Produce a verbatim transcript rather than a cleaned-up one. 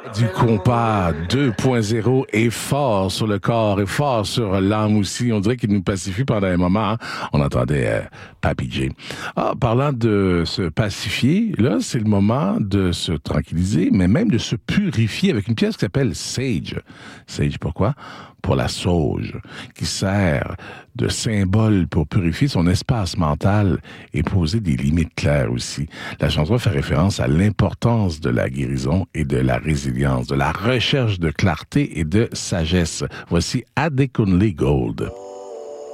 Du compas deux point zéro est fort sur le corps, est fort sur l'âme aussi. On dirait qu'il nous pacifie pendant un moment. Hein? On entendait euh, Papi J. Ah, parlant de se pacifier, là, c'est le moment de se tranquilliser, mais même de se purifier avec une pièce qui s'appelle Sage. Sage, pourquoi? Pour la sauge, qui sert de symbole pour purifier son espace mental et poser des limites claires aussi. La chanson fait référence à l'importance de la guérison et de la résilience, de la recherche de clarté et de sagesse. Voici Adekunle Gold.